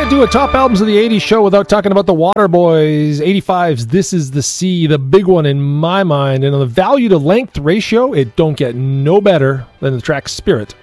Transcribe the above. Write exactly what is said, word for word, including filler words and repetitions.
do a top albums of the eighties show without talking about the Waterboys, eighty-fives, This Is the Sea, the big one in my mind. And on the value to length ratio, it don't get no better than the track Spirit